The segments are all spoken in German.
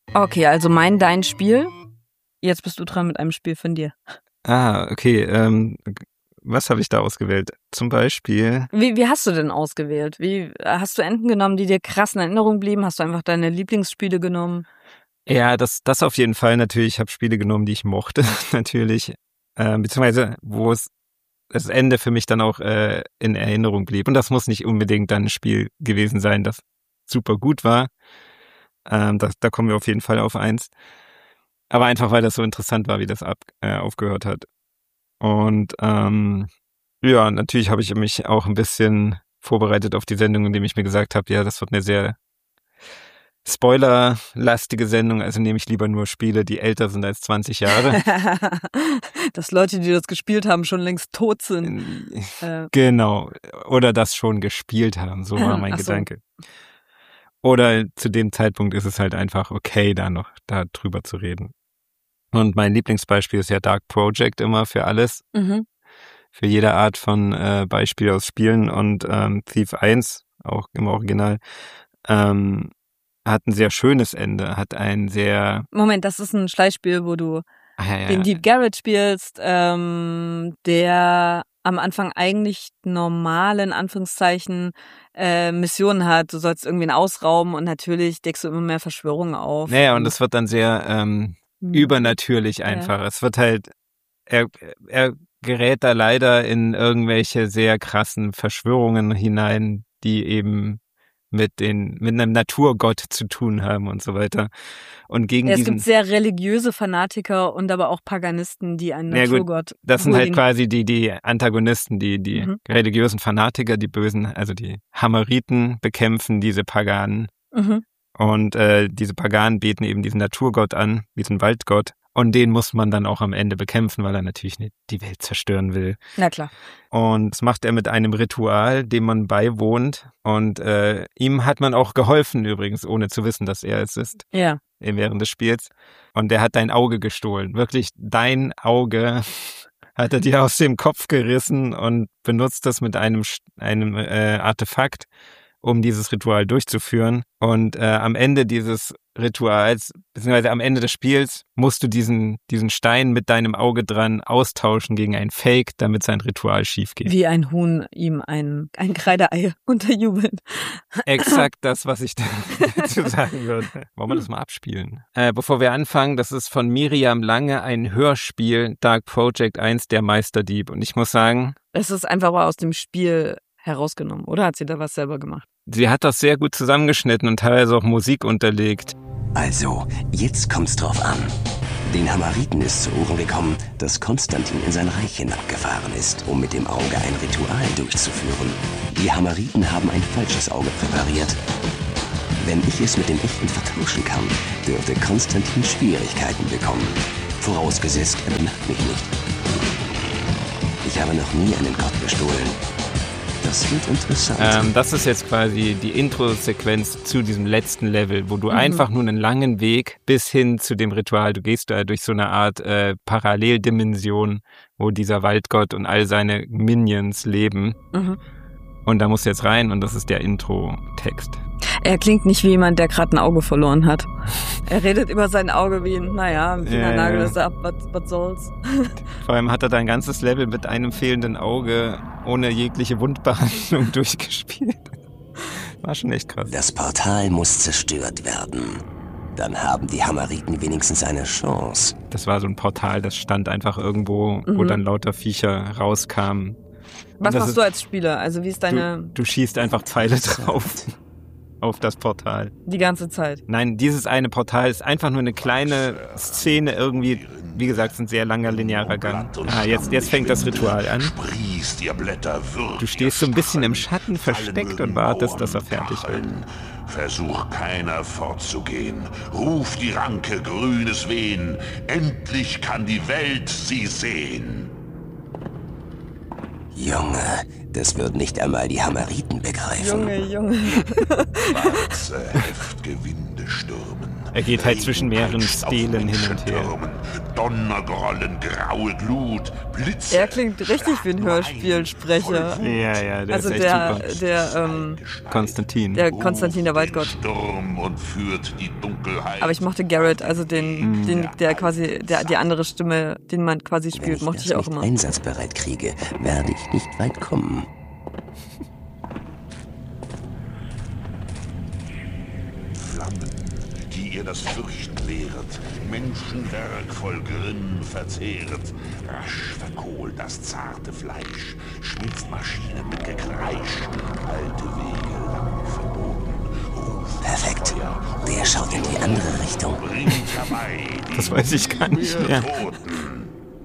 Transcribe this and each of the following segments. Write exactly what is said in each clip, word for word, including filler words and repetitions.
Okay, also mein, dein Spiel. Jetzt bist du dran mit einem Spiel von dir. Ah, okay. Ähm, was habe ich da ausgewählt? Zum Beispiel. Wie, wie hast du denn ausgewählt? Wie hast du Enten genommen, die dir krass in Erinnerung blieben? Hast du einfach deine Lieblingsspiele genommen? Ja, das, das auf jeden Fall natürlich. Ich habe Spiele genommen, die ich mochte, natürlich. Äh, beziehungsweise, wo es das Ende für mich dann auch äh, in Erinnerung blieb. Und das muss nicht unbedingt dann ein Spiel gewesen sein, das super gut war. Ähm, das, da kommen wir auf jeden Fall auf eins. Aber einfach, weil das so interessant war, wie das ab, äh, aufgehört hat. Und ähm, ja, natürlich habe ich mich auch ein bisschen vorbereitet auf die Sendung, indem ich mir gesagt habe, ja, das wird eine sehr spoilerlastige Sendung, also nehme ich lieber nur Spiele, die älter sind als zwanzig Jahre. Dass Leute, die das gespielt haben, schon längst tot sind. Äh, genau. Oder das schon gespielt haben, so war mein Ach so. Gedanke. Oder zu dem Zeitpunkt ist es halt einfach okay, da noch da drüber zu reden. Und mein Lieblingsbeispiel ist ja Dark Project immer für alles. Mhm. Für jede Art von äh, Beispiel aus Spielen. Und ähm, Thief eins, auch im Original, ähm, hat ein sehr schönes Ende, hat ein sehr... Moment, das ist ein Schleichspiel, wo du ah, ja, ja. den Deep Garrett spielst, ähm, der am Anfang eigentlich normale, in Anführungszeichen, äh, Missionen hat. Du sollst irgendwen ausrauben und natürlich deckst du immer mehr Verschwörungen auf. Naja, und es wird dann sehr ähm, mhm. übernatürlich einfach. Ja. Es wird halt, er, er gerät da leider in irgendwelche sehr krassen Verschwörungen hinein, die eben mit den mit einem Naturgott zu tun haben und so weiter. Und gegen ja, es diesen, gibt sehr religiöse Fanatiker und aber auch Paganisten, die einen ja, Naturgott... Gut, das sind halt quasi die die Antagonisten, die die mhm. religiösen Fanatiker, die Bösen, also die Hammeriten bekämpfen diese Paganen. Mhm. Und äh, diese Paganen beten eben diesen Naturgott an, diesen Waldgott. Und den muss man dann auch am Ende bekämpfen, weil er natürlich nicht die Welt zerstören will. Na klar. Und das macht er mit einem Ritual, dem man beiwohnt. Und äh, ihm hat man auch geholfen übrigens, ohne zu wissen, dass er es ist. Ja. Während des Spiels. Und der hat dein Auge gestohlen. Wirklich dein Auge hat er dir aus dem Kopf gerissen und benutzt das mit einem, einem äh, Artefakt, um dieses Ritual durchzuführen. Und äh, am Ende dieses Rituals, beziehungsweise am Ende des Spiels, musst du diesen, diesen Stein mit deinem Auge dran austauschen gegen ein Fake, damit sein Ritual schief geht. Wie ein Huhn ihm ein, ein Kreideei unterjubelt. Exakt das, was ich dazu sagen würde. Wollen wir das mal abspielen? Äh, bevor wir anfangen, das ist von Miriam Lange ein Hörspiel, Dark Project eins, der Meisterdieb. Und ich muss sagen... Es ist einfach mal aus dem Spiel herausgenommen, oder hat sie da was selber gemacht? Sie hat das sehr gut zusammengeschnitten und teilweise auch Musik unterlegt. Also, jetzt kommt's drauf an. Den Hammeriten ist zu Ohren gekommen, dass Konstantin in sein Reich hinabgefahren ist, um mit dem Auge ein Ritual durchzuführen. Die Hammeriten haben ein falsches Auge präpariert. Wenn ich es mit dem echten vertauschen kann, dürfte Konstantin Schwierigkeiten bekommen. Vorausgesetzt, er bemerkt mich nicht. Ich habe noch nie einen Gott bestohlen. Das wird interessant. Ähm, das ist jetzt quasi die Intro-Sequenz zu diesem letzten Level, wo du mhm. einfach nur einen langen Weg bis hin zu dem Ritual, du gehst da durch so eine Art äh, Paralleldimension, wo dieser Waldgott und all seine Minions leben. Mhm. Und da musst du jetzt rein und das ist der Intro-Text. Er klingt nicht wie jemand, der gerade ein Auge verloren hat. Er redet über sein Auge wie, naja, ein Fingernagel ja, ist ab, was, was soll's. Vor allem hat er dein ganzes Level mit einem fehlenden Auge ohne jegliche Wundbehandlung durchgespielt. War schon echt krass. Das Portal muss zerstört werden. Dann haben die Hammeriten wenigstens eine Chance. Das war so ein Portal, das stand einfach irgendwo, mhm. wo dann lauter Viecher rauskamen. Was machst ist, du als Spieler? Also wie ist deine... Du, du schießt einfach Pfeile drauf. Auf das Portal. Die ganze Zeit? Nein, dieses eine Portal ist einfach nur eine kleine Szene irgendwie, wie gesagt, es ist ein sehr langer linearer Gang. Ah, jetzt, jetzt fängt das Ritual an. Du stehst so ein bisschen im Schatten versteckt und wartest, dass er fertig wird. Versuch keiner fortzugehen. Ruf die Ranke grünes Wehen. Endlich kann die Welt sie sehen. Junge, das wird nicht einmal die Hammeriten begreifen. Junge, Junge. Schwarze Heftgewinde stürmen. Er geht halt zwischen mehreren Stelen hin und her. Donnergrollen, graue Glut, Blitze. Er klingt richtig wie ein Hörspielsprecher. Ja, ja, der also ist echt der, super. der, ähm, Konstantin. Der Konstantin, der Waldgott. Sturm und führt die Dunkelheit. Aber ich mochte Garrett, also den, mm. den der quasi, der, die andere Stimme, den man quasi spielt, ich mochte ich auch immer. Wenn ich das nicht einsatzbereit kriege, werde ich nicht weit kommen. Flammen, die ihr das Fürchten lehret, Menschenwerk voll Grimm verzehret. Rasch verkohlt das zarte Fleisch, schmilzt Maschinen mit Gekreisch, alte Wege lang verboten. Ruft Perfekt. Feuer, der schaut in die andere Richtung. Bringt herbei die Das weiß ich gar nicht mehr. Toten.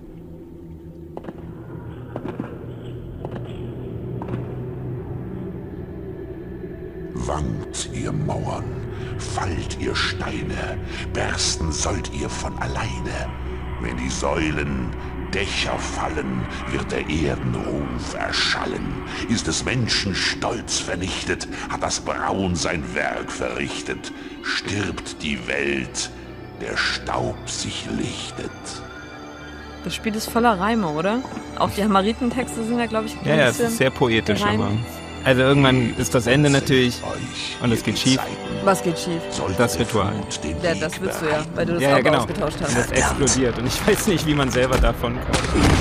Wankt ihr Mauern, fallt ihr Steine, bersten sollt ihr von alleine. Wenn die Säulen, Dächer fallen, wird der Erdenruf erschallen. Ist des Menschen Stolz vernichtet, hat das Braun sein Werk verrichtet. Stirbt die Welt, der Staub sich lichtet. Das Spiel ist voller Reime, oder? Auch die Hamaritentexte sind ja, glaube ich, ein Ja, ja, es bisschen ist sehr poetisch, gereimt. aber... Also irgendwann ist das Ende natürlich und es geht schief. Was geht schief? Das Ritual. Ja, das willst du ja, weil du das Ja, ja, Auge genau. ausgetauscht Und hast. das explodiert und ich weiß nicht, wie man selber davon kommt.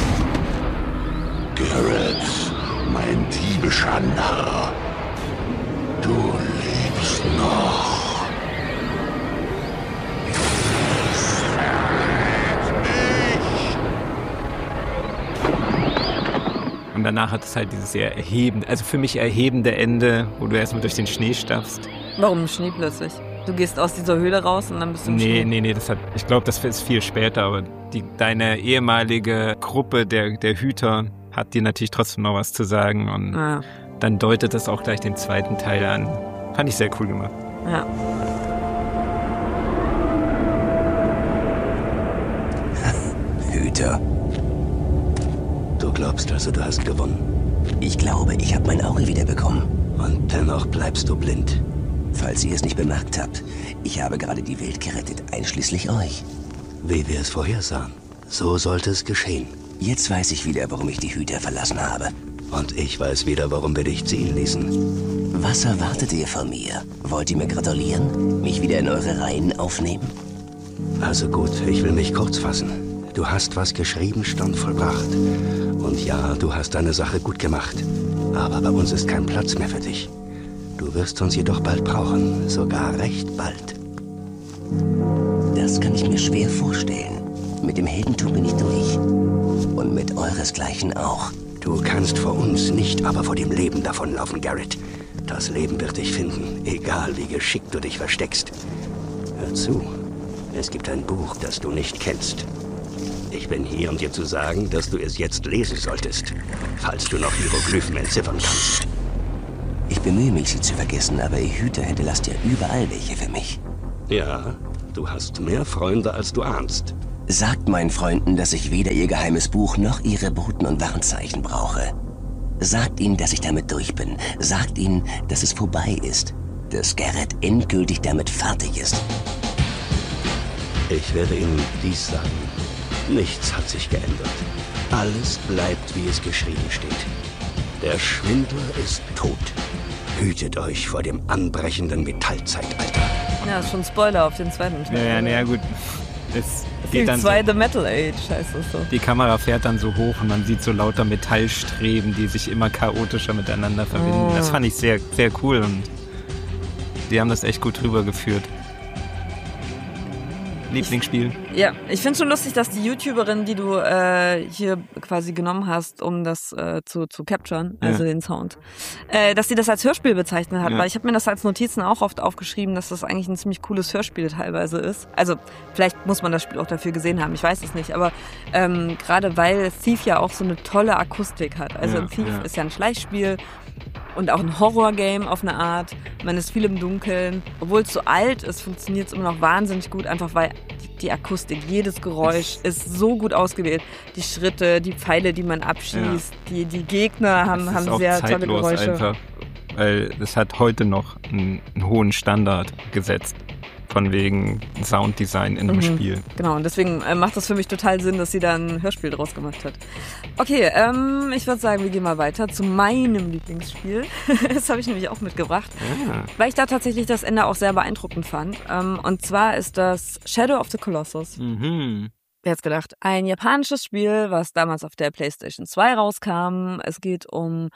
Garrett, mein diebischer Narr, du lebst noch. Und danach hat es halt dieses sehr erhebende, also für mich erhebende Ende, wo du erstmal durch den Schnee stapfst. Warum im Schnee plötzlich? Du gehst aus dieser Höhle raus und dann bist du im Nee, Schnee. nee, nee, das hat, ich glaube, das ist viel später, aber die, deine ehemalige Gruppe der, der Hüter hat dir natürlich trotzdem noch was zu sagen und Ja. dann deutet das auch gleich den zweiten Teil an. Fand ich sehr cool gemacht. Ja. Hüter. Du glaubst also, du hast gewonnen? Ich glaube, ich habe mein Auge wiederbekommen. Und dennoch bleibst du blind. Falls ihr es nicht bemerkt habt, ich habe gerade die Welt gerettet, einschließlich euch. Wie wir es vorhersahen. So sollte es geschehen. Jetzt weiß ich wieder, warum ich die Hüter verlassen habe. Und ich weiß wieder, warum wir dich ziehen ließen. Was erwartet ihr von mir? Wollt ihr mir gratulieren? Mich wieder in eure Reihen aufnehmen? Also gut, ich will mich kurz fassen. Du hast, was geschrieben stand, vollbracht. Und ja, du hast deine Sache gut gemacht. Aber bei uns ist kein Platz mehr für dich. Du wirst uns jedoch bald brauchen, sogar recht bald. Das kann ich mir schwer vorstellen. Mit dem Heldentum bin ich durch. Und mit euresgleichen auch. Du kannst vor uns nicht, aber vor dem Leben davonlaufen, Garrett. Das Leben wird dich finden, egal wie geschickt du dich versteckst. Hör zu, es gibt ein Buch, das du nicht kennst. Ich bin hier, um dir zu sagen, dass du es jetzt lesen solltest, falls du noch Hieroglyphen entziffern kannst. Ich bemühe mich, sie zu vergessen, aber ihr Hüter hinterlasst ja überall welche für mich. Ja, du hast mehr Freunde, als du ahnst. Sagt meinen Freunden, dass ich weder ihr geheimes Buch noch ihre Boten und Warnzeichen brauche. Sagt ihnen, dass ich damit durch bin. Sagt ihnen, dass es vorbei ist. Dass Garrett endgültig damit fertig ist. Ich werde ihnen dies sagen. Nichts hat sich geändert. Alles bleibt, wie es geschrieben steht. Der Schwindler ist tot. Hütet euch vor dem anbrechenden Metallzeitalter. Ja, ist schon ein Spoiler auf den zweiten Teil. Ja, ja, naja, gut. Es geht Die dann so, zweite Metal Age heißt das so. die Kamera fährt dann so hoch und man sieht so lauter Metallstreben, die sich immer chaotischer miteinander verbinden. Oh. Das fand ich sehr, sehr cool und die haben das echt gut drüber geführt. Lieblingsspiel? Ja, ich finde schon lustig, dass die YouTuberin, die du äh, hier quasi genommen hast, um das äh, zu, zu capturen, also Ja. den Sound, äh, dass sie das als Hörspiel bezeichnet hat, Ja. weil ich habe mir das als Notizen auch oft aufgeschrieben, dass das eigentlich ein ziemlich cooles Hörspiel teilweise ist. Also vielleicht muss man das Spiel auch dafür gesehen haben, ich weiß es nicht, aber ähm, gerade weil Thief ja auch so eine tolle Akustik hat. Also Ja, Thief ja. ist ja ein Schleichspiel und auch ein Horror-Game auf eine Art. Man ist viel im Dunkeln. Obwohl es so alt ist, funktioniert es immer noch wahnsinnig gut, einfach weil die, die Akustik, jedes Geräusch ist so gut ausgewählt. Die Schritte, die Pfeile, die man abschießt, die, die Gegner haben, Das ist haben auch sehr tolle zeitlos Geräusche. einfach, weil es hat heute noch einen, einen hohen Standard gesetzt von wegen Sounddesign in einem Mhm. Spiel. Genau, und deswegen äh, macht das für mich total Sinn, dass sie da ein Hörspiel draus gemacht hat. Okay, ähm, ich würde sagen, wir gehen mal weiter zu meinem Lieblingsspiel. Das habe ich nämlich auch mitgebracht, Ah. weil ich da tatsächlich das Ende auch sehr beeindruckend fand. Ähm, und zwar ist das Shadow of the Colossus. Mhm. Wer hat's gedacht? Ein japanisches Spiel, was damals auf der PlayStation zwei rauskam. Es geht um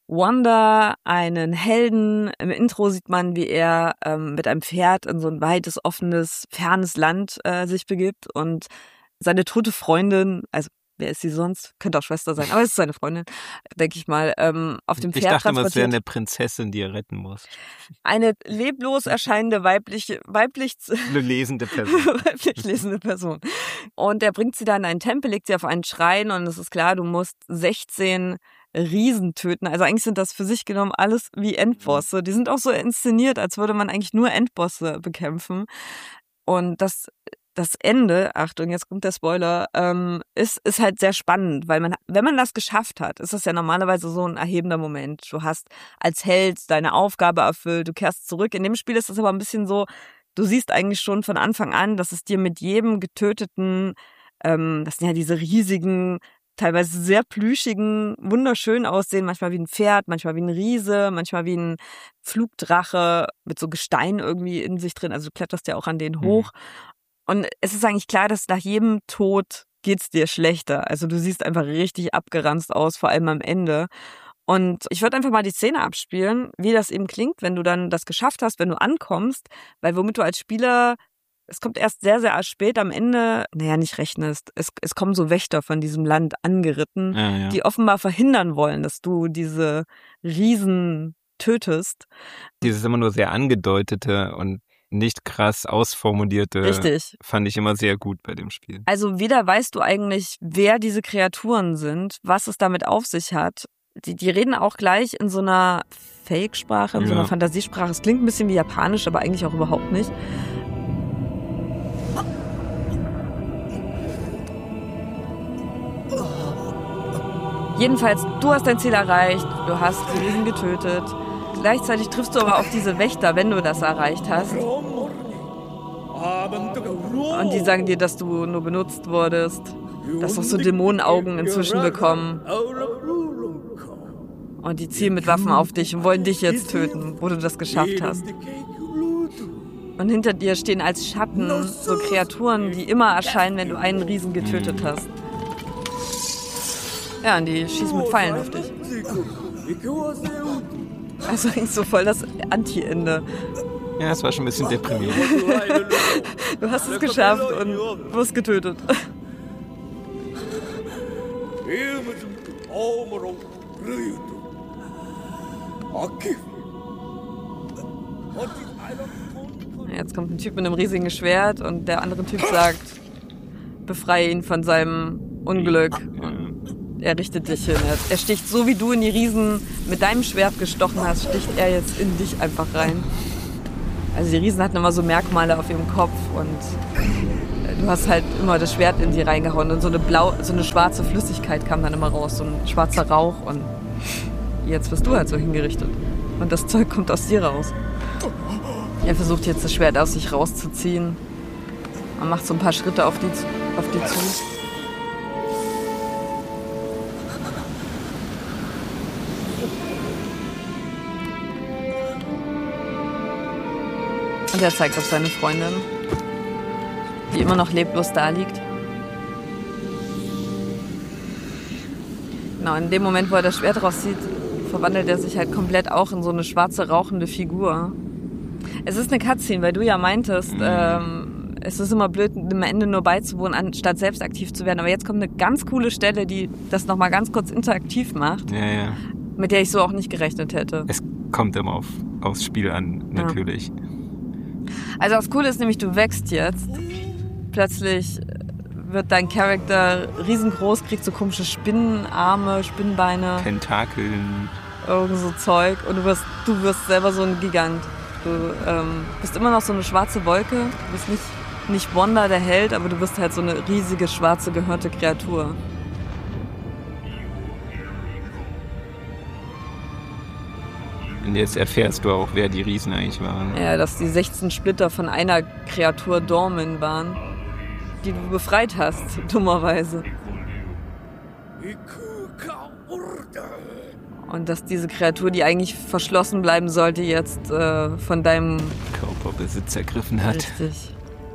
Wanda, einen Helden. Im Intro sieht man, wie er ähm, mit einem Pferd in so ein weites, offenes, fernes Land äh, sich begibt und seine tote Freundin, also wer ist sie sonst? Könnte auch Schwester sein, aber es ist seine Freundin, denke ich mal, ähm, auf dem Ich Pferd dachte immer, es wäre transportiert. eine Prinzessin, die er retten muss. Eine leblos erscheinende weibliche, weiblich, Eine lesende Person. weiblich lesende Person. Und er bringt sie dann in einen Tempel, legt sie auf einen Schrein und es ist klar, du musst sechzehn Riesen töten. Also eigentlich sind das für sich genommen alles wie Endbosse. Die sind auch so inszeniert, als würde man eigentlich nur Endbosse bekämpfen. Und das, das Ende, Achtung, jetzt kommt der Spoiler, ähm, ist, ist halt sehr spannend, weil man, wenn man das geschafft hat, ist das ja normalerweise so ein erhebender Moment. Du hast als Held deine Aufgabe erfüllt, du kehrst zurück. In dem Spiel ist das aber ein bisschen so, du siehst eigentlich schon von Anfang an, dass es dir mit jedem getöteten, ähm, das sind ja diese riesigen, teilweise sehr plüschigen, wunderschön aussehen, manchmal wie ein Pferd, manchmal wie ein Riese, manchmal wie ein Flugdrache mit so Gestein irgendwie in sich drin. Also du kletterst ja auch an denen hoch. Und es ist eigentlich klar, dass nach jedem Tod geht's dir schlechter. Also du siehst einfach richtig abgeranzt aus, vor allem am Ende. Und ich würde einfach mal die Szene abspielen, wie das eben klingt, wenn du dann das geschafft hast, wenn du ankommst, weil womit du als Spieler, es kommt erst sehr, sehr spät am Ende, naja, nicht rechnest. Es, es kommen so Wächter von diesem Land angeritten, Ja, ja. die offenbar verhindern wollen, dass du diese Riesen tötest. Dieses immer nur sehr angedeutete und nicht krass ausformulierte Richtig. fand ich immer sehr gut bei dem Spiel. Also weder weißt du eigentlich, wer diese Kreaturen sind, was es damit auf sich hat. Die, die reden auch gleich in so einer Fake-Sprache, in so Ja. einer Fantasiesprache. Es klingt ein bisschen wie Japanisch, aber eigentlich auch überhaupt nicht. Jedenfalls, du hast dein Ziel erreicht, du hast die Riesen getötet. Gleichzeitig triffst du aber auf diese Wächter, wenn du das erreicht hast. Und die sagen dir, dass du nur benutzt wurdest. Dass auch so Dämonenaugen inzwischen bekommen. Und die zielen mit Waffen auf dich und wollen dich jetzt töten, wo du das geschafft hast. Und hinter dir stehen als Schatten so Kreaturen, die immer erscheinen, wenn du einen Riesen getötet hast. Ja, und die schießen mit Pfeilen auf dich. Also eigentlich so voll das Anti-Ende. Ja, es war schon ein bisschen deprimierend. Du hast es geschafft und wirst getötet. Jetzt kommt ein Typ mit einem riesigen Schwert und der andere Typ sagt, befreie ihn von seinem Unglück. Und er richtet dich hin. Er sticht so, wie du in die Riesen mit deinem Schwert gestochen hast, sticht er jetzt in dich einfach rein. Also die Riesen hatten immer so Merkmale auf ihrem Kopf und du hast halt immer das Schwert in sie reingehauen und so eine blau, so eine schwarze Flüssigkeit kam dann immer raus, so ein schwarzer Rauch und jetzt wirst du halt so hingerichtet. Und das Zeug kommt aus dir raus. Er versucht jetzt das Schwert aus sich rauszuziehen. Man macht so ein paar Schritte auf die, auf die zu. Und er zeigt auf seine Freundin, die immer noch leblos da liegt. Genau, in dem Moment, wo er das Schwert rauszieht, verwandelt er sich halt komplett auch in so eine schwarze, rauchende Figur. Es ist eine Cutscene, weil du ja meintest, ähm, es ist immer blöd, am Ende nur beizuwohnen, anstatt selbst aktiv zu werden. Aber jetzt kommt eine ganz coole Stelle, die das nochmal ganz kurz interaktiv macht, Ja, ja. mit der ich so auch nicht gerechnet hätte. Es kommt immer auf, aufs Spiel an, natürlich. Also das Coole ist nämlich, du wächst jetzt. Plötzlich wird dein Charakter riesengroß, kriegt so komische Spinnenarme, Spinnenbeine, Tentakeln. irgend so Zeug. Und du wirst, du wirst selber so ein Gigant. Du ähm, bist immer noch so eine schwarze Wolke. Du bist nicht, nicht Wanda, der Held, aber du bist halt so eine riesige, schwarze, gehörnte Kreatur. Und jetzt erfährst du auch, wer die Riesen eigentlich waren. Ja, dass die sechzehn Splitter von einer Kreatur Dormin waren, die du befreit hast, dummerweise. Und dass diese Kreatur, die eigentlich verschlossen bleiben sollte, jetzt äh, von deinem Körperbesitz ergriffen hat. Richtig.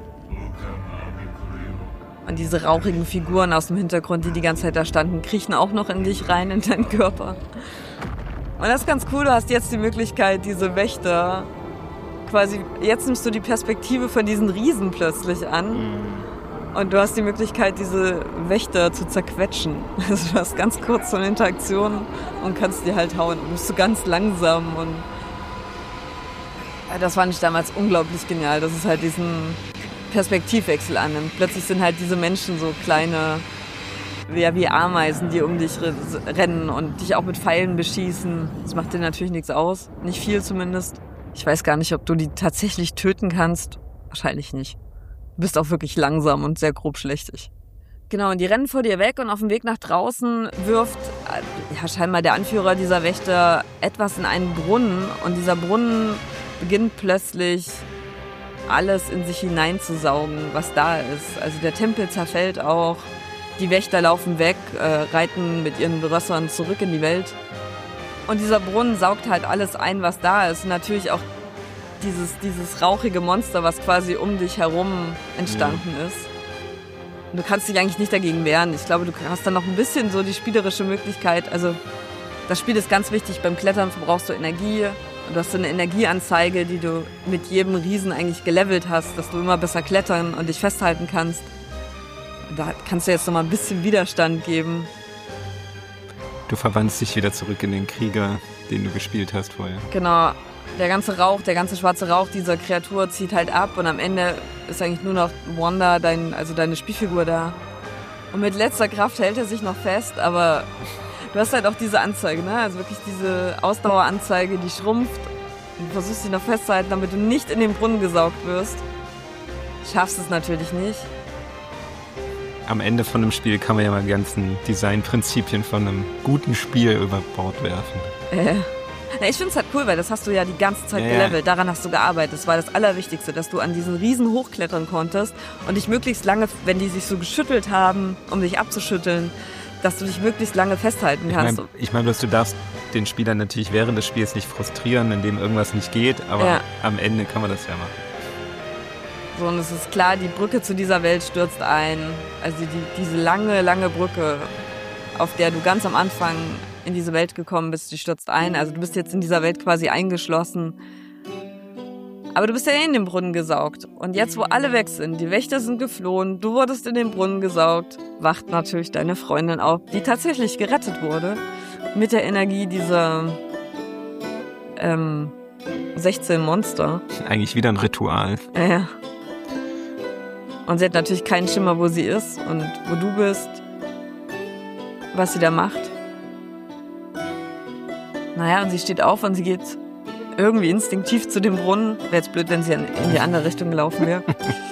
Und diese rauchigen Figuren aus dem Hintergrund, die die ganze Zeit da standen, kriechen auch noch in dich rein, in deinen Körper. Und das ist ganz cool, du hast jetzt die Möglichkeit, diese Wächter quasi, jetzt nimmst du die Perspektive von diesen Riesen plötzlich an. Mhm. Und du hast die Möglichkeit, diese Wächter zu zerquetschen. Also du hast ganz kurz so eine Interaktion und kannst die halt hauen. Und bist so ganz langsam. Und das fand ich damals unglaublich genial, dass es halt diesen Perspektivwechsel annimmt. Plötzlich sind halt diese Menschen so kleine, ja, wie Ameisen, die um dich rennen und dich auch mit Pfeilen beschießen. Das macht dir natürlich nichts aus. Nicht viel zumindest. Ich weiß gar nicht, ob du die tatsächlich töten kannst. Wahrscheinlich nicht. Du bist auch wirklich langsam und sehr grobschlächtig. Genau, und die rennen vor dir weg und auf dem Weg nach draußen wirft ja, scheinbar der Anführer dieser Wächter etwas in einen Brunnen. Und dieser Brunnen beginnt plötzlich alles in sich hineinzusaugen, was da ist. Also der Tempel zerfällt auch, die Wächter laufen weg, äh, reiten mit ihren Rössern zurück in die Welt. Und dieser Brunnen saugt halt alles ein, was da ist. Und natürlich auch dieses, dieses rauchige Monster, was quasi um dich herum entstanden ja. ist. Und du kannst dich eigentlich nicht dagegen wehren. Ich glaube, du hast dann noch ein bisschen so die spielerische Möglichkeit. Also das Spiel ist ganz wichtig. Beim Klettern verbrauchst du Energie. Und du hast so eine Energieanzeige, die du mit jedem Riesen eigentlich gelevelt hast, dass du immer besser klettern und dich festhalten kannst. Und da kannst du jetzt noch mal ein bisschen Widerstand geben. Du verwandelst dich wieder zurück in den Krieger, den du gespielt hast vorher. Genau. Der ganze Rauch, der ganze schwarze Rauch dieser Kreatur zieht halt ab und am Ende ist eigentlich nur noch Wanda, dein, also deine Spielfigur da. Und mit letzter Kraft hält er sich noch fest, aber du hast halt auch diese Anzeige, ne? Also wirklich diese Ausdaueranzeige, die schrumpft. Und du versuchst dich noch festzuhalten, damit du nicht in den Brunnen gesaugt wirst. Schaffst es natürlich nicht. Am Ende von einem Spiel kann man ja mal die ganzen Designprinzipien von einem guten Spiel über Bord werfen. Äh. Ja, ich finde es halt cool, weil das hast du ja die ganze Zeit ja, gelevelt. Daran hast du gearbeitet. Das war das Allerwichtigste, dass du an diesen Riesen hochklettern konntest und dich möglichst lange, wenn die sich so geschüttelt haben, um dich abzuschütteln, dass du dich möglichst lange festhalten kannst. Ich meine, mein, du darfst den Spieler natürlich während des Spiels nicht frustrieren, indem irgendwas nicht geht, aber ja. am Ende kann man das ja machen. So, und es ist klar, die Brücke zu dieser Welt stürzt ein. Also die, diese lange, lange Brücke, auf der du ganz am Anfang in diese Welt gekommen bist, die stürzt ein. Also du bist jetzt in dieser Welt quasi eingeschlossen. Aber du bist ja eh in den Brunnen gesaugt. Und jetzt, wo alle weg sind, die Wächter sind geflohen, du wurdest in den Brunnen gesaugt, wacht natürlich deine Freundin auf, die tatsächlich gerettet wurde. Mit der Energie dieser ähm, sechzehn Monster. Eigentlich wieder ein Ritual. Ja, ja. Und sie hat natürlich keinen Schimmer, wo sie ist und wo du bist, was sie da macht. Naja, und sie steht auf und sie geht irgendwie instinktiv zu dem Brunnen. Wäre jetzt blöd, wenn sie in die andere Richtung gelaufen wäre.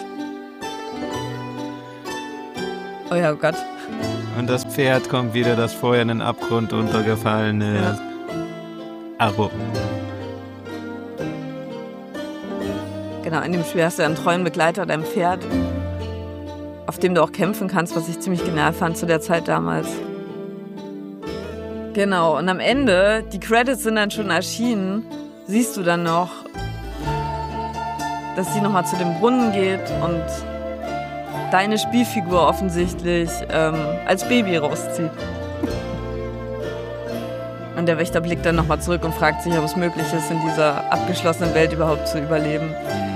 Oh ja, oh Gott. Und das Pferd kommt wieder, das vorher in den Abgrund untergefallen ist. Ja. Aro. Genau, in dem Spiel hast du einen treuen Begleiter, dein Pferd, auf dem du auch kämpfen kannst, was ich ziemlich genial fand zu der Zeit damals. Genau, und am Ende, die Credits sind dann schon erschienen, siehst du dann noch, dass sie nochmal zu dem Brunnen geht und deine Spielfigur offensichtlich ähm, als Baby rauszieht. Und der Wächter blickt dann nochmal zurück und fragt sich, ob es möglich ist, in dieser abgeschlossenen Welt überhaupt zu überleben.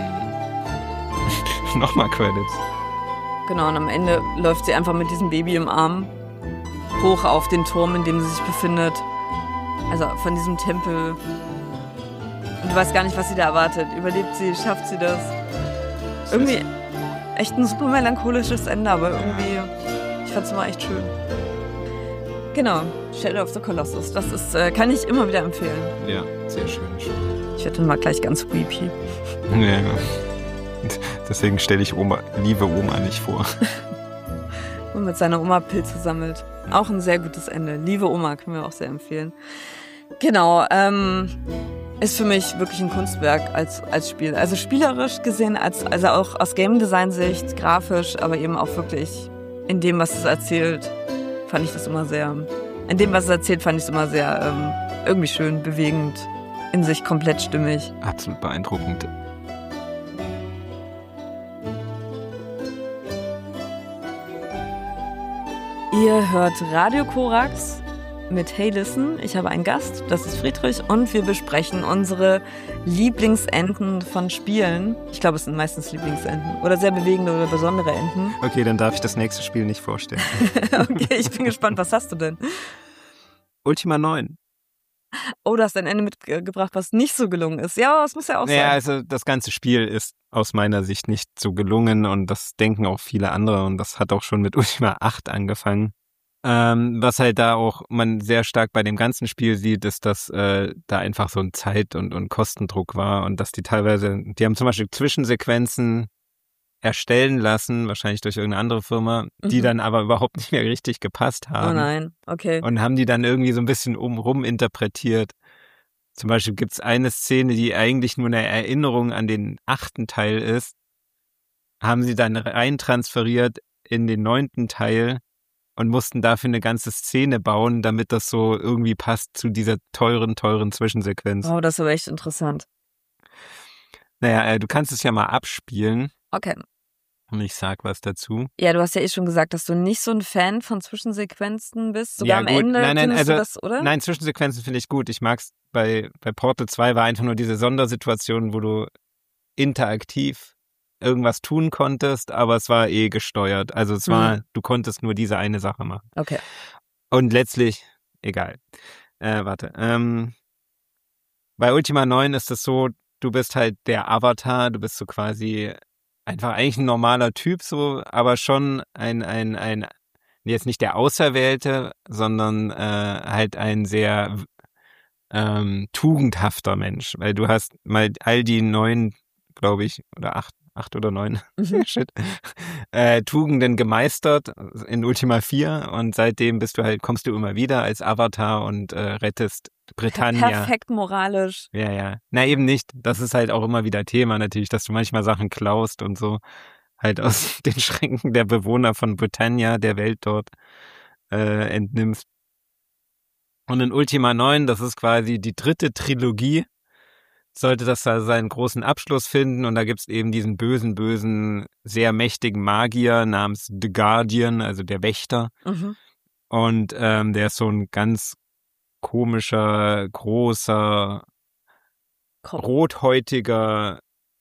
Nochmal Credits. Genau, und am Ende läuft sie einfach mit diesem Baby im Arm hoch auf den Turm, in dem sie sich befindet. Also von diesem Tempel. Und du weißt gar nicht, was sie da erwartet. Überlebt sie, schafft sie das? Irgendwie echt ein super melancholisches Ende, aber irgendwie, ich fand es immer echt schön. Genau, Shadow of the Colossus. Das ist, äh, kann ich immer wieder empfehlen. Ja, sehr schön. Ich werde dann mal gleich ganz weepy. Ja, ja. Deswegen stelle ich Oma, liebe Oma nicht vor. Und mit seiner Oma Pilze sammelt. Auch ein sehr gutes Ende. Liebe Oma können wir auch sehr empfehlen. Genau, ähm, Ist für mich wirklich ein Kunstwerk als, als Spiel. Also spielerisch gesehen, als, also auch aus Game-Design-Sicht, grafisch, aber eben auch wirklich in dem, was es erzählt, fand ich das immer sehr, in dem, was es erzählt, fand ich es immer sehr ähm, irgendwie schön, bewegend, in sich komplett stimmig. Absolut beeindruckend. Ihr hört Radio Korax mit Hey Listen. Ich habe einen Gast, das ist Friedrich, und wir besprechen unsere Lieblingsenden von Spielen. Ich glaube, es sind meistens Lieblingsenden oder sehr bewegende oder besondere Enden. Okay, dann darf ich das nächste Spiel nicht vorstellen. Okay, ich bin gespannt. Was hast du denn? Ultima neun. Oh, du hast ein Ende mitgebracht, was nicht so gelungen ist. Ja, das muss ja auch sein. Ja, also das ganze Spiel ist aus meiner Sicht nicht so gelungen und das denken auch viele andere und das hat auch schon mit Ultima acht angefangen. Ähm, was halt da auch man sehr stark bei dem ganzen Spiel sieht, ist, dass äh, da einfach so ein Zeit- und, und Kostendruck war und dass die teilweise, die haben zum Beispiel Zwischensequenzen erstellen lassen, wahrscheinlich durch irgendeine andere Firma, die Mhm. dann aber überhaupt nicht mehr richtig gepasst haben. Oh nein, okay. Und haben die dann irgendwie so ein bisschen umrum interpretiert. Zum Beispiel gibt es eine Szene, die eigentlich nur eine Erinnerung an den achten Teil ist, haben sie dann rein transferiert in den neunten Teil und mussten dafür eine ganze Szene bauen, damit das so irgendwie passt zu dieser teuren, teuren Zwischensequenz. Wow, das ist aber echt interessant. Naja, äh, du kannst es ja mal abspielen Okay. und ich sag was dazu. Ja, du hast ja eh schon gesagt, dass du nicht so ein Fan von Zwischensequenzen bist. Sogar Ja, am gut. Ende Nein, nein, findest also- du das, oder? Nein, Zwischensequenzen finde ich gut. Ich mag's bei, bei Portal zwei war einfach nur diese Sondersituation, wo du interaktiv irgendwas tun konntest, aber es war eh gesteuert. Also es war, du konntest nur diese eine Sache machen. Okay. Und letztlich, egal. Äh, warte. Ähm, bei Ultima neun ist es so, du bist halt der Avatar, du bist so quasi einfach eigentlich ein normaler Typ, so, aber schon ein, ein, ein, jetzt nicht der Auserwählte, sondern äh, halt ein sehr ähm, tugendhafter Mensch, weil du hast mal all die neun, glaube ich, oder acht, acht oder neun, Mhm. shit, äh, Tugenden gemeistert in Ultima vier und seitdem bist du halt, kommst du immer wieder als Avatar und äh, rettest Britannia. Perfekt moralisch. Ja, ja. Na eben nicht. Das ist halt auch immer wieder Thema natürlich, dass du manchmal Sachen klaust und so halt aus den Schränken der Bewohner von Britannia, der Welt dort, äh, entnimmst. Und in Ultima neun, das ist quasi die dritte Trilogie, sollte das da seinen großen Abschluss finden und da gibt's eben diesen bösen, bösen, sehr mächtigen Magier namens The Guardian, also der Wächter. Mhm. Und ähm, der ist so ein ganz komischer, großer, Kopf. rothäutiger,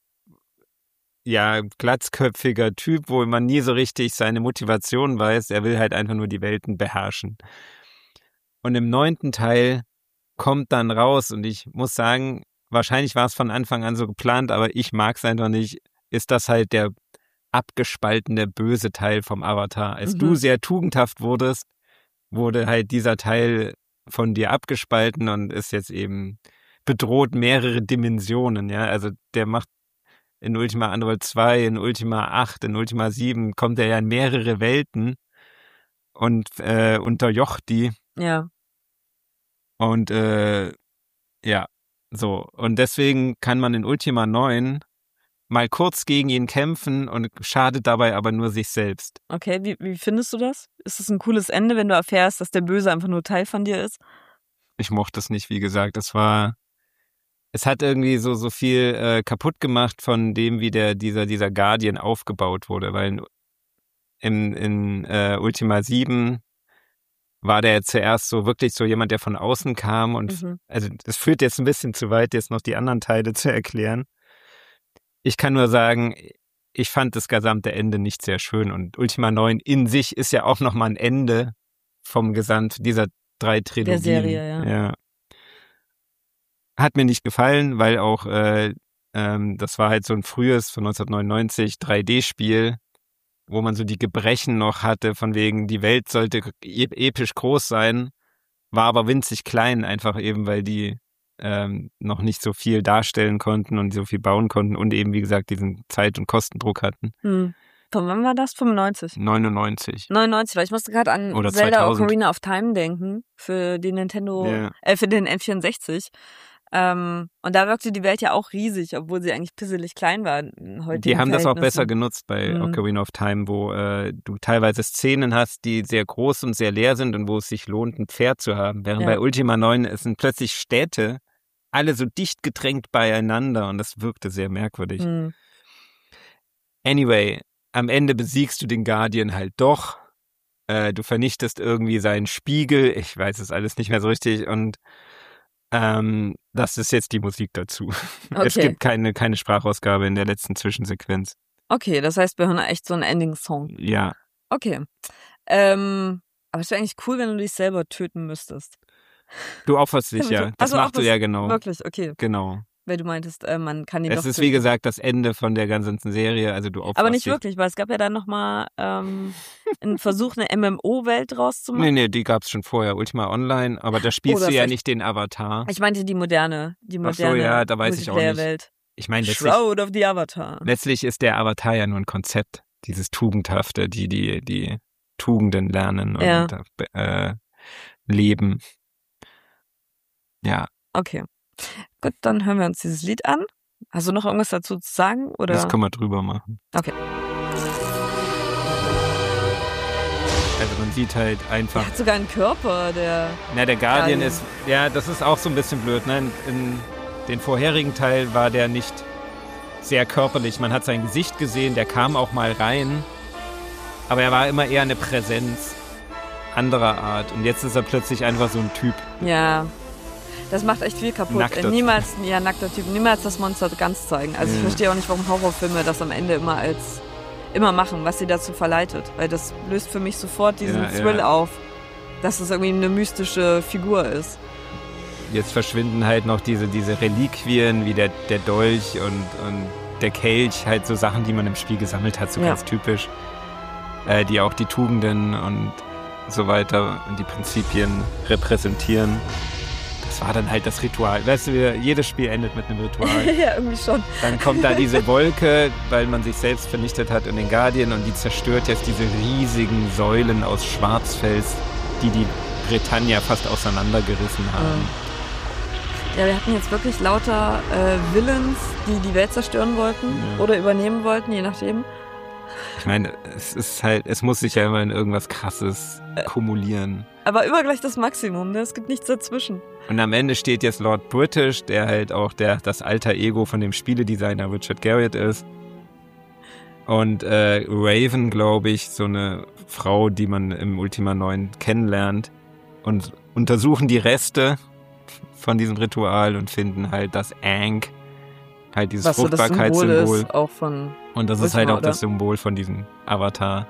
ja, glatzköpfiger Typ, wo man nie so richtig seine Motivation weiß. Er will halt einfach nur die Welten beherrschen. Und im neunten Teil kommt dann raus und ich muss sagen, wahrscheinlich war es von Anfang an so geplant, aber ich mag es einfach nicht, ist das halt der abgespaltene böse Teil vom Avatar. Als Mhm. du sehr tugendhaft wurdest, wurde halt dieser Teil von dir abgespalten und ist jetzt eben bedroht mehrere Dimensionen, ja, also der macht in Ultima Underworld zwei, in Ultima acht, in Ultima sieben kommt er ja in mehrere Welten und äh, unterjocht die Ja. und äh, ja, so. Und deswegen kann man in Ultima neun mal kurz gegen ihn kämpfen und schadet dabei aber nur sich selbst. Okay, wie, wie findest du das? Ist es ein cooles Ende, wenn du erfährst, dass der Böse einfach nur Teil von dir ist? Ich mochte es nicht, wie gesagt. Es war, es hat irgendwie so so viel äh, kaputt gemacht von dem, wie der dieser dieser Guardian aufgebaut wurde, weil in, in äh, Ultima sieben war der zuerst so wirklich so jemand, der von außen kam und Mhm. also das führt jetzt ein bisschen zu weit, jetzt noch die anderen Teile zu erklären. Ich kann nur sagen, ich fand das gesamte Ende nicht sehr schön und Ultima neun in sich ist ja auch nochmal ein Ende vom Gesamt dieser drei Trilogien. Serie, ja. ja. Hat mir nicht gefallen, weil auch äh, ähm, das war halt so ein frühes von neunzehnhundertneunundneunzig drei D-Spiel, wo man so die Gebrechen noch hatte, von wegen die Welt sollte e- episch groß sein, war aber winzig klein, einfach eben, weil die ähm, noch nicht so viel darstellen konnten und so viel bauen konnten und eben, wie gesagt, diesen Zeit- und Kostendruck hatten. Hm. Von wann war das? fünfundneunzig? neunundneunzig. neunundneunzig, weil ich musste gerade an Oder Zelda zweitausend. Ocarina of Time denken, für den Nintendo, Ja. äh, für den N vierundsechzig. Ähm, und da wirkte die Welt ja auch riesig, obwohl sie eigentlich pisselig klein war. Die haben das auch besser genutzt bei Mhm. Ocarina of Time, wo äh, du teilweise Szenen hast, die sehr groß und sehr leer sind und wo es sich lohnt, ein Pferd zu haben. Während Ja. bei Ultima neun es sind plötzlich Städte, alle so dicht gedrängt beieinander und das wirkte sehr merkwürdig. Mhm. Anyway, am Ende besiegst du den Guardian halt doch. Äh, du vernichtest irgendwie seinen Spiegel. Ich weiß es alles nicht mehr so richtig und ähm, das ist jetzt die Musik dazu. Es Okay. gibt keine, keine Sprachausgabe in der letzten Zwischensequenz. Okay, das heißt, wir hören echt so einen Ending-Song. Ja, Okay. Ähm, aber es wäre eigentlich cool, wenn du dich selber töten müsstest. du opferst dich ja. Das Also auch machst du ja genau. Wirklich, okay. Genau. Weil du meintest, äh, man kann ihn Es doch ist töten. wie gesagt das Ende von der ganzen Serie. Also du opferst Aber nicht dich. wirklich, weil es gab ja dann nochmal ähm, einen Versuch, eine M M O-Welt draus zu Nee, machen. nee, die gab's schon vorher. Ultima Online. Aber da Oh, spielst das du ja ist- nicht den Avatar. Ich meinte die moderne, die Ach so, moderne ja, da weiß ich auch nicht. Multiplayer-Welt. Ich meine, letztlich, Shroud of the Avatar. letztlich ist der Avatar ja nur ein Konzept. Dieses Tugendhafte, die, die, die Tugenden lernen und Ja. äh, leben. Ja, Okay. Gut, dann hören wir uns dieses Lied an. Hast du noch irgendwas dazu zu sagen? Oder? das können wir drüber machen. Okay. Also man sieht halt einfach. Der hat sogar einen Körper, der. Na, der Guardian Guardian. ist, ja, das ist auch so ein bisschen blöd. Ne? In, in den vorherigen Teil war der nicht sehr körperlich. Man hat sein Gesicht gesehen, der kam auch mal rein. Aber er war immer eher eine Präsenz anderer Art. Und jetzt ist er plötzlich einfach so ein Typ. Ja. Das macht echt viel kaputt. Nackter Äh, niemals, ja, nackter Typ, niemals das Monster ganz zeigen. Also ich Ja. verstehe auch nicht, warum Horrorfilme das am Ende immer als immer machen, was sie dazu verleitet. Weil das löst für mich sofort diesen Ja, Thrill ja. auf, dass es irgendwie eine mystische Figur ist. Jetzt verschwinden halt noch diese, diese Reliquien wie der, der Dolch und, und der Kelch. Halt so Sachen, die man im Spiel gesammelt hat, so Ja. ganz typisch. Äh, die auch die Tugenden und so weiter und die Prinzipien repräsentieren. Das war dann halt das Ritual. Weißt du, jedes Spiel endet mit einem Ritual. Ja, irgendwie schon. Dann kommt da diese Wolke, weil man sich selbst vernichtet hat und den Guardian und die zerstört jetzt diese riesigen Säulen aus Schwarzfels, die die Britannia fast auseinandergerissen haben. Ja, wir hatten jetzt wirklich lauter äh, Villains, die die Welt zerstören wollten Ja. oder übernehmen wollten, je nachdem. Ich meine, es ist halt, es muss sich ja immer in irgendwas Krasses kumulieren. Aber immer gleich das Maximum, ne? Es gibt nichts dazwischen. Und am Ende steht jetzt Lord British, der halt auch der, das alter Ego von dem Spieledesigner Richard Garriott ist. Und äh, Raven, glaube ich, so eine Frau, die man im Ultima neun kennenlernt. Und untersuchen die Reste von diesem Ritual und finden halt das Ankh, halt dieses Was so das Symbol Fruchtbarkeitssymbol. ist, auch von. Und das ist Ultima, halt auch oder? das Symbol von diesem Avatar.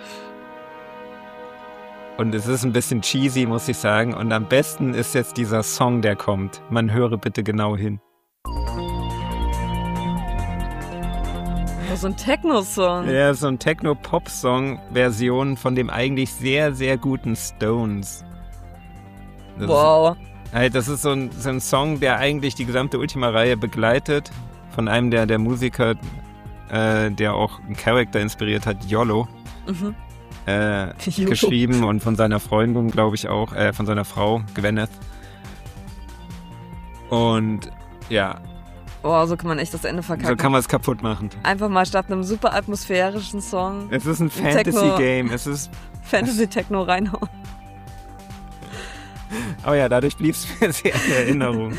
Und es ist ein bisschen cheesy, muss ich sagen. Und am besten ist jetzt dieser Song, der kommt. Man höre bitte genau hin. Oh, so ein Techno-Song. Ja, so ein Techno-Pop-Song-Version von dem eigentlich sehr, sehr guten Stones. Das Wow. Ist, halt, das ist so ein, so ein Song, der eigentlich die gesamte Ultima-Reihe begleitet. Von einem der, der Musiker, äh, der auch einen Charakter inspiriert hat, Yolo. Mhm. Äh, Yolo. geschrieben und von seiner Freundin, glaube ich auch, äh, von seiner Frau, Gwyneth. Und ja, Boah, so kann man echt das Ende verkacken. so kann man es kaputt machen. Einfach mal statt einem super atmosphärischen Song Es ist ein Techno- Fantasy-Game, es ist, Fantasy-Techno reinhauen. aber ja, dadurch blieb es mir sehr in Erinnerung.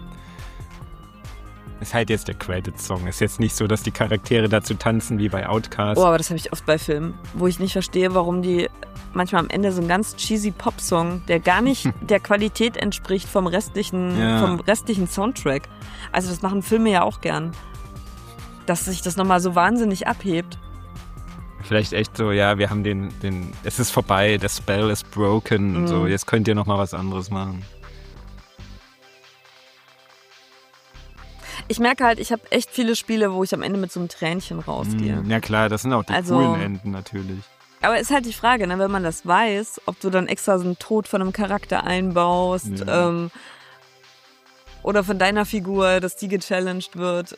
Ist halt jetzt der Credit-Song. Ist jetzt nicht so, dass die Charaktere dazu tanzen wie bei Outcast. Oh, aber das habe ich oft bei Filmen, wo ich nicht verstehe, warum die manchmal am Ende so einen ganz cheesy Pop-Song, der gar nicht der Qualität entspricht vom restlichen, Ja. vom restlichen Soundtrack. Also das machen Filme ja auch gern. Dass sich das nochmal so wahnsinnig abhebt. Vielleicht echt so, ja, wir haben den, den, es ist vorbei, der Spell ist broken und so, Mhm. jetzt könnt ihr noch mal was anderes machen. Ich merke halt, ich habe echt viele Spiele, wo ich am Ende mit so einem Tränchen rausgehe. Mm, ja klar, das sind auch die Also- coolen Enden natürlich. Aber ist halt die Frage, ne, wenn man das weiß, ob du dann extra so einen Tod von einem Charakter einbaust Ja. ähm, oder von deiner Figur, dass die gechallenged wird.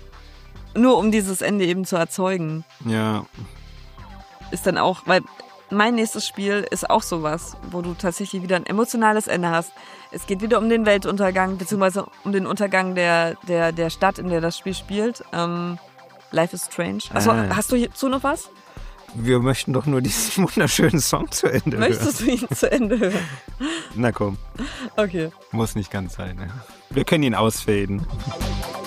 Nur um dieses Ende eben zu erzeugen. Ja, Ist dann auch, weil mein nächstes Spiel ist auch sowas, wo du tatsächlich wieder ein emotionales Ende hast. Es geht wieder um den Weltuntergang, beziehungsweise um den Untergang der, der, der Stadt, in der das Spiel spielt. Ähm, Life is Strange. Achso, Ah. hast du hierzu noch was? Wir möchten doch nur diesen wunderschönen Song zu Ende Möchtest du ihn zu Ende hören? hören. Na komm, Okay. muss nicht ganz sein. Ja. Wir können ihn ausfaden.